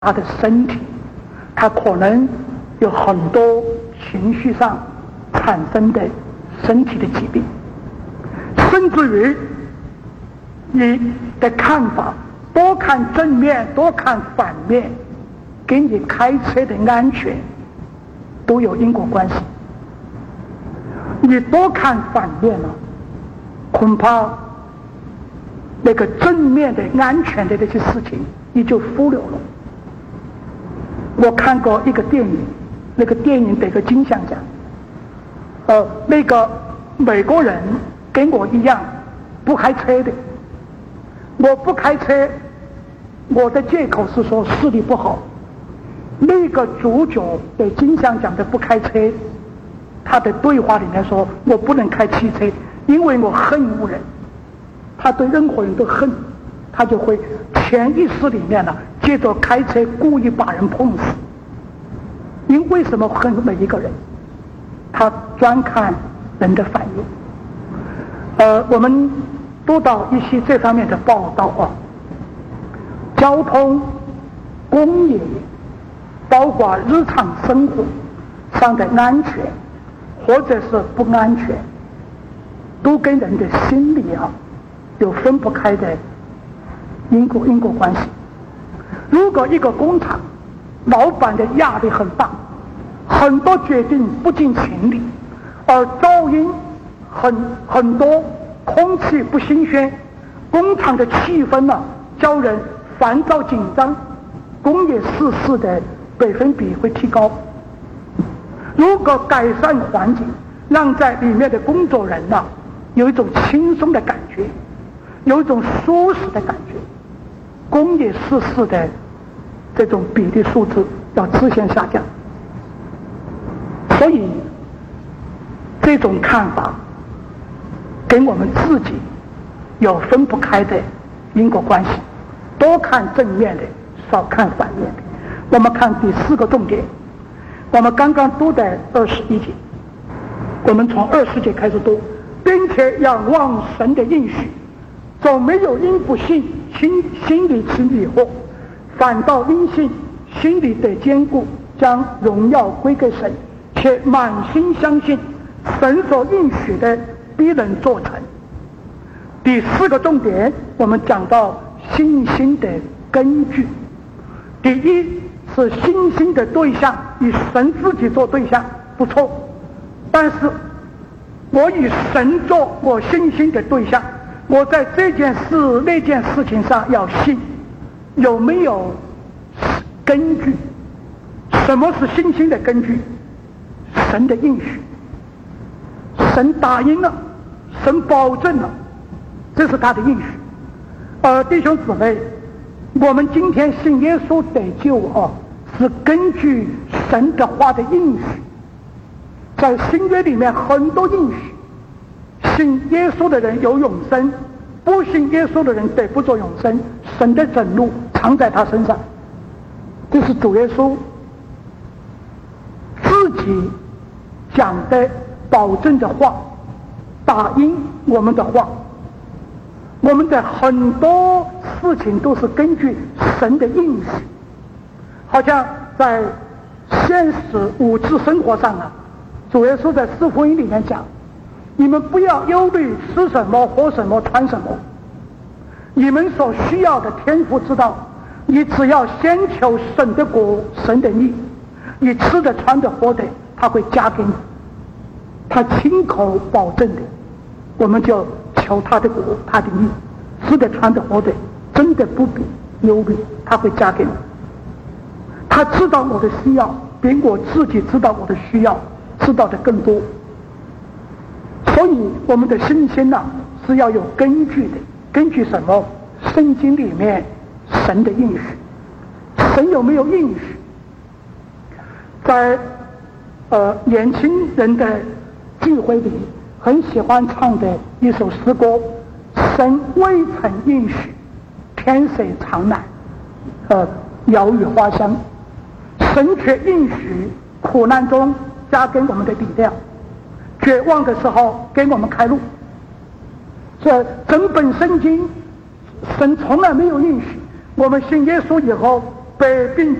他的身体，他可能有很多情绪上产生的身体的疾病，甚至于你的看法多看正面多看反面，跟你开车的安全都有因果关系。你多看反面了，恐怕那个正面的安全的那些事情你就忽略了。我看过一个电影，那个电影得个金像奖，那个美国人跟我一样不开车的，我不开车，我的借口是说视力不好。那个主角的金像奖的不开车，他的对话里面说，我不能开汽车，因为我恨恶人。他对任何人都恨，他就会潜意识里面呢，接着开车故意把人碰死。因为什么恨每一个人？他专看人的反应。我们读到一些这方面的报道啊，交通、工业，包括日常生活上的安全或者是不安全，都跟人的心理啊有分不开的因果关系。如果一个工厂老板的压力很大，很多决定不近情理，而噪音很多，空气不新鲜，工厂的气氛呢叫人烦躁紧张，工业逝世的百分比会提高。如果改善环境，让在里面的工作人呢有一种轻松的感觉，有一种舒适的感觉，工业逝世的这种比例数字要直线下降。所以这种看法跟我们自己有分不开的因果关系，多看正面的，少看反面的。我们看第4个重点，我们刚刚读的21节，我们从20节开始读，并且仰望神的应许，总没有因不信心里起迷惑，反倒因信心里得坚固，将荣耀归给神，且满心相信神所应许的必能做成。第4个重点，我们讲到信心的根据。第一是信心的对象以神自己做对象，不错，但是我以神做我信心的对象，我在这件事那件事情上要信，有没有根据？什么是信心的根据？神的应许，神答应了，神保证了，这是他的应许。弟兄姊妹，我们今天信耶稣得救是根据神的话的应许。在新约里面很多应许，信耶稣的人有永生，不信耶稣的人得不着永生，神的震怒藏在他身上。这是主耶稣自己讲的保证的话，答应我们的话。我们的很多事情都是根据神的应许，好像在现实物质生活上主耶稣在4福音里面讲，你们不要忧虑吃什么喝什么穿什么，你们所需要的天父知道，你只要先求神的国神的义，你吃的穿的喝的他会加给你，他亲口保证的。我们就求他的国他的义，吃的穿的喝的真的不必忧虑，他会加给你。他知道我的需要比我自己知道我的需要知道的更多。所以我们的信心是要有根据的。根据什么？圣经里面神的应许。神有没有应许？在年轻人的聚会里很喜欢唱的一首诗歌，神未曾应许，天水长南，鸟语花香。神却应许苦难中加给我们的力量，绝望的时候给我们开路。这整本圣经神从来没有应许我们信耶稣以后百病